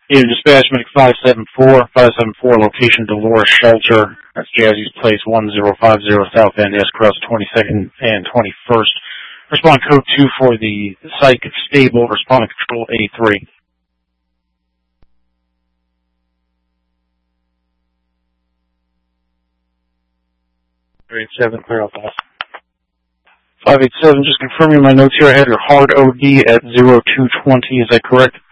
Yeah, dispatch medic 574, location Dolores Shelter. That's Jazzy's Place, 1050 South End, S. Cross, 22nd and 21st. Respond code 2 for the psych stable. Respond control A3. 587, clear out that. 587, just confirming my notes here. I had your hard OD at 0220, is that correct?